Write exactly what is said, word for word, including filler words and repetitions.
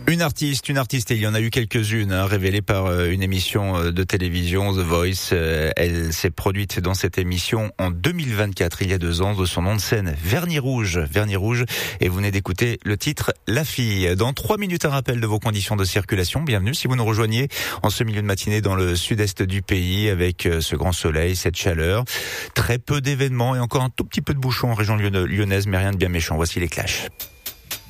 Une artiste, une artiste, et il y en a eu quelques-unes, hein, révélées par euh, une émission euh, de télévision, The Voice. Euh, elle s'est produite dans cette émission en deux mille vingt-quatre, il y a deux ans, de son nom de scène, Vernis Rouge. Vernis Rouge, et vous venez d'écouter le titre La Fille. Dans trois minutes, un rappel de vos conditions de circulation. Bienvenue si vous nous rejoignez en ce milieu de matinée dans le sud-est du pays, avec euh, ce grand soleil, cette chaleur. Très peu d'événements et encore un tout petit peu de bouchons en région lyonnaise, mais rien de bien méchant. Voici les clashs.